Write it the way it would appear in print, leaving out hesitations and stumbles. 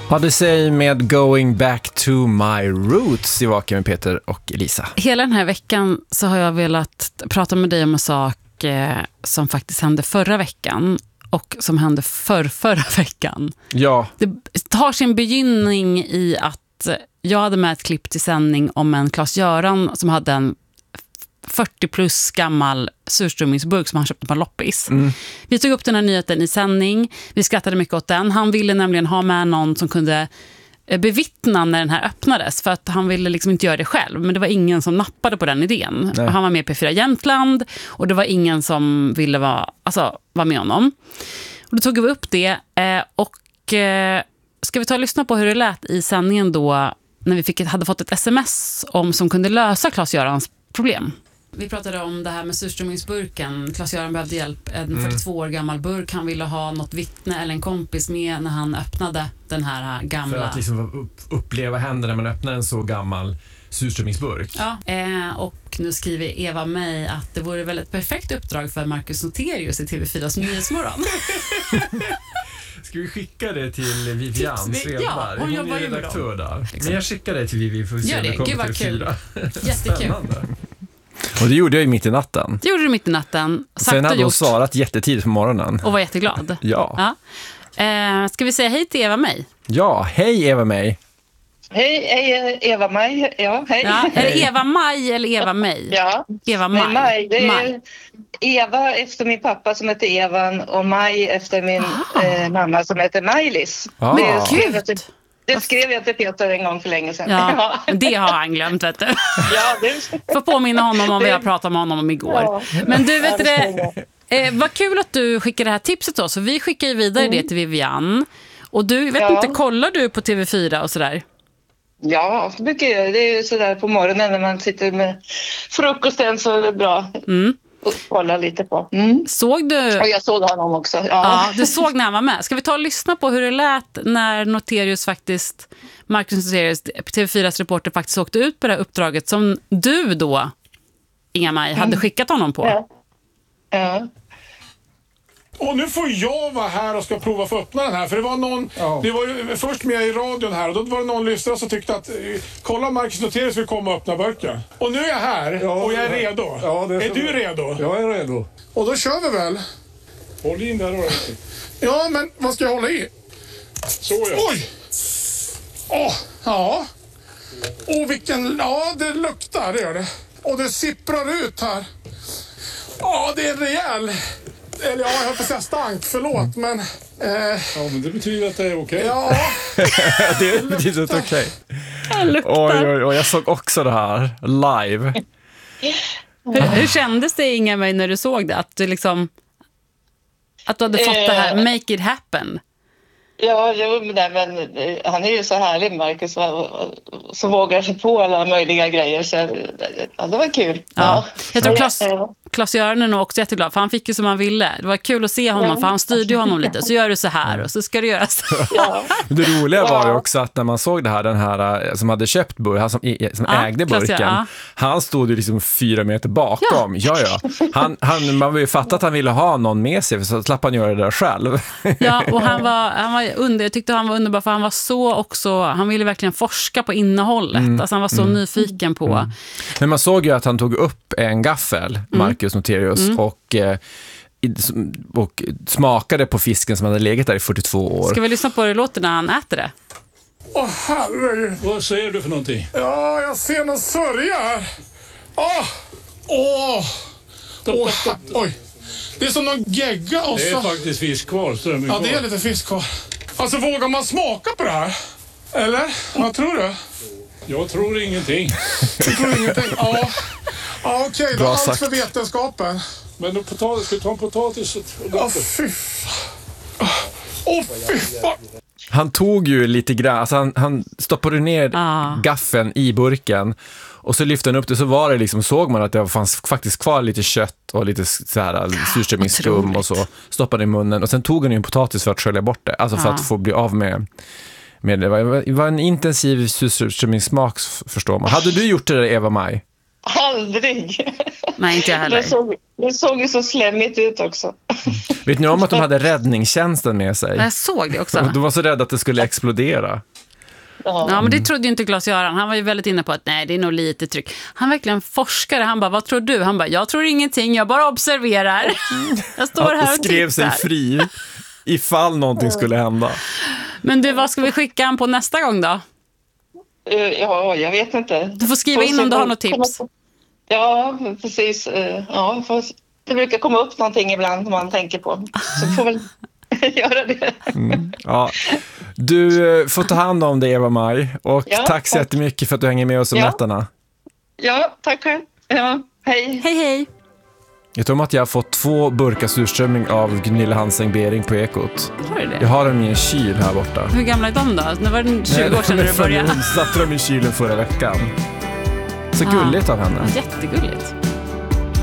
Odyssey med Going Back to My Roots i Vaken med Peter och Elisa. Hela den här veckan så har jag velat prata med dig om en sak som faktiskt hände förra veckan och som hände förra veckan. Ja. Det tar sin begynnning i att jag hade med ett klipp till sändning om en Claes-Göran som hade en 40 plus gammal surströmmingsburk som han köpte på loppis. Vi tog upp den här nyheten i sändning. Vi skrattade mycket åt den. Han ville nämligen ha med någon som kunde bevittna när den här öppnades, för att han ville liksom inte göra det själv, men det var ingen som nappade på den idén. Han var med på P4 Jämtland och det var ingen som ville vara med honom. Och då tog vi upp det och ska vi ta och lyssna på hur det lät i sändningen då när vi hade fått ett sms som kunde lösa Claes-Görans problem. Vi pratade om det här med surströmmingsburken. Claes-Göran behövde hjälp. En 42 år gammal burk. Han ville ha något vittne eller en kompis med när han öppnade den här gamla... För att liksom uppleva händerna när man öppnar en så gammal surströmmingsburk. Ja, och nu skriver Eva mig att det vore väl ett perfekt uppdrag för Marcus Noterius i TV4s Nyhetsmorgon. Ska vi skicka det till Vivian Svedberg? Ja, hon jobbar ju redaktör där. Men jag skickar det till Vivi för att se om det kommer till TV4. Jättekul. Och det gjorde jag ju mitt i natten. Det gjorde du mitt i natten. Sen hade hon svarat jättetidigt på morgonen. Och var jätteglad. Ja. Ska vi säga hej till Eva May? Ja, hej Eva May. Hej, Eva May. Ja, hej. Ja, är det Eva May eller Eva May? Ja, Eva May. May. Det är Eva efter min pappa som heter Evan och Maj efter min mamma som heter Maj-Lis. Det skrev jag till Peter en gång för länge sedan. Ja, det har han glömt, vet du. Ja, det... Får påminna honom om vad jag pratade med honom om igår. Ja. Men du, vet det, vad kul att du skickar det här tipset då. Så vi skickar ju vidare det till Vivian. Och du, vet inte, kollar du på TV4 och sådär? Ja, mycket. Det är ju sådär på morgonen när man sitter med frukosten så är det bra. Och kolla lite på. Såg du? Och jag såg honom också. Ja, du såg när han var med. Ska vi ta och lyssna på hur det lät när Marcus Noterius, TV4s reporter, faktiskt åkte ut på det här uppdraget som du då, Inga-Maj, hade skickat honom på? Ja. Och nu får jag vara här och ska prova för att öppna den här. För det var någon, det var ju först med i radion här och då var det någon lyssnare som tyckte att kolla, Marcus Noterius vill komma och öppna burken. Och nu är jag här och jag är redo. Ja, är du redo? Jag är redo. Och då kör vi väl. Håll in där då. Ja, men vad ska jag hålla i? Så ja. Oj! Ja. Och vilken, det luktar, det gör det. Och det sipprar ut här. Ja, det är rejäl. Eller jag höll på att säga stank, förlåt, men... Ja, men det betyder att det är okej. Ja. Det betyder att det är okej. Oj, jag såg också det här live. Hur kändes det, Inga-Maj, när du såg det? Att du hade fått det här, make it happen? Ja, men han är ju så härlig, Marcus, så vågar sig på alla möjliga grejer. Så det var kul. Ja. Jag tror Claes-Göran är nog också jätteglad, för han fick ju som han ville. Det var kul att se honom, för han styrde honom lite. Så gör du så här och så ska du göra så. Det roliga var ju också att när man såg det här, den här som hade köpt burken, han som ägde burken, han stod ju liksom 4 meter bakom. Ja. Man vill ju fatta att han ville ha någon med sig, för så slapp han göra det där själv. Ja, och han var jag tyckte han var underbar, för han var så också, han ville verkligen forska på innehållet. Alltså han var så nyfiken på. Men man såg ju att han tog upp en gaffel, Marcus Noterius, och smakade på fisken som hade legat där i 42 år. Ska vi lyssna på hur det låter när han äter det? Herregud. Vad ser du för någonting? Ja, jag ser någon sörja här. Oj. Det är som någon gegga och det är faktiskt fisk kvar, strömming kvar. Ja, det är lite fisk kvar. Alltså, vågar man smaka på det här? Eller? Vad tror du? Jag tror ingenting. Du tror ingenting? Ja, okej. Då allt för vetenskapen. Men ska du ta en potatis? Fy fan. Fy fan. Han tog ju lite grann, alltså han stoppade ner gaffeln i burken och så lyfte han upp det, så var det liksom, såg man att det fanns faktiskt kvar lite kött och lite så här surströmmingsskum och så stoppade i munnen, och sen tog han ju en potatis för att skölja bort det, alltså för att få bli av med det. Det var en intensiv surströmmingssmak, förstår man. Hade du gjort det där, Eva May? Aldrig. Nej, inte jag heller. Det såg ju så slemmigt ut också. Vet ni om att de hade räddningstjänsten med sig? Jag såg det också. De var så rädda att det skulle explodera. Ja, men det trodde ju inte Claes-Göran. Han var ju väldigt inne på att nej, det är nog lite tryck. Han verkligen forskare. Han bara, vad tror du? Han bara, jag tror ingenting, jag bara observerar. Jag står här och skrev sig fri ifall någonting skulle hända. Men du, vad ska vi skicka han på nästa gång då? Ja, jag vet inte. Du får skriva in om du har något tips. Ja, precis. Ja, det brukar komma upp någonting ibland som man tänker på. Så får väl göra det. Ja. Du får ta hand om det, Eva-Maj. Och tack så jättemycket för att du hänger med oss om nätterna. Ja, tack själv. Ja, hej. Hej, hej. Jag tror att jag har fått 2 burkar surströmming av Gunilla Hanseng-Bering på Ekot. Har du det? Jag har dem i en kyl här borta. Hur gamla är de då? Det var 20 år sedan du började. Hon satte dem i kylen förra veckan. Så gulligt av henne. Jättegulligt.